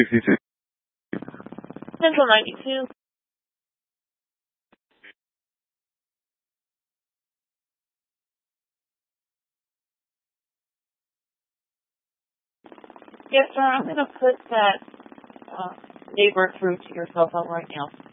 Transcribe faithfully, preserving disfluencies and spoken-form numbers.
sixty-two. Central ninety-two. Yes, sir. I'm going to put that uh, neighbor through to your cell phone right now.